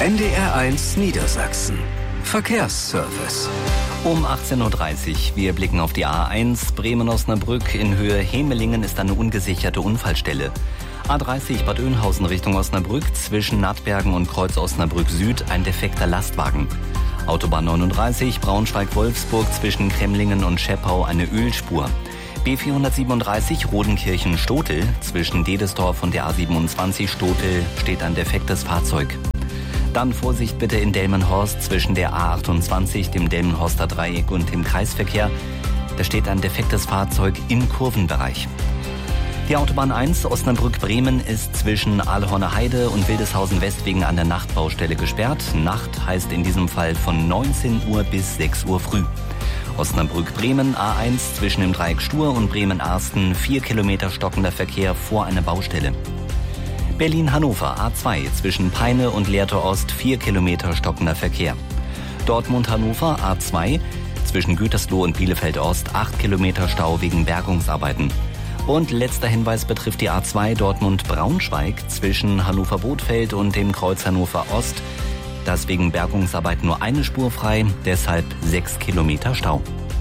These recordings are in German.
NDR1 Niedersachsen. Verkehrsservice. Um 18.30 Uhr. Wir blicken auf die A1 Bremen-Osnabrück. In Höhe Hemelingen ist eine ungesicherte Unfallstelle. A30 Bad Oeynhausen Richtung Osnabrück. Zwischen Nattbergen und Kreuz Osnabrück Süd ein defekter Lastwagen. Autobahn 39 Braunschweig-Wolfsburg zwischen Kremlingen und Scheppau eine Ölspur. B437 Rodenkirchen-Stotel. Zwischen Dedesdorf und der A27 Stotel steht ein defektes Fahrzeug. Dann Vorsicht bitte in Delmenhorst zwischen der A28, dem Delmenhorster Dreieck und dem Kreisverkehr. Da steht ein defektes Fahrzeug im Kurvenbereich. Die Autobahn 1 Osnabrück-Bremen ist zwischen Aalhorner Heide und Wildeshausen West wegen einer Nachtbaustelle gesperrt. Nacht heißt in diesem Fall von 19 Uhr bis 6 Uhr früh. Osnabrück-Bremen A1 zwischen dem Dreieck Stur und Bremen-Arsten 4 Kilometer stockender Verkehr vor einer Baustelle. Berlin-Hannover A2 zwischen Peine und Lehrte Ost 4 Kilometer stockender Verkehr. Dortmund-Hannover A2 zwischen Gütersloh und Bielefeld Ost 8 Kilometer Stau wegen Bergungsarbeiten. Und letzter Hinweis betrifft die A2 Dortmund-Braunschweig zwischen Hannover-Bothfeld und dem Kreuz Hannover Ost. Da ist wegen Bergungsarbeit nur eine Spur frei, deshalb 6 Kilometer Stau.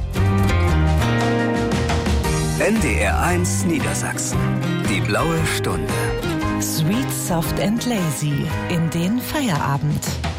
NDR1 Niedersachsen. Die blaue Stunde. Sweet, soft and lazy in den Feierabend.